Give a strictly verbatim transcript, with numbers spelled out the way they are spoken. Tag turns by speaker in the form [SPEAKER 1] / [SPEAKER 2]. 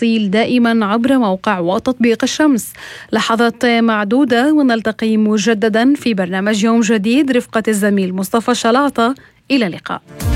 [SPEAKER 1] التفاصيل دائما عبر موقع وتطبيق الشمس. لحظات معدودة ونلتقي مجددا في برنامج يوم جديد رفقة الزميل مصطفى شلاطة. إلى اللقاء.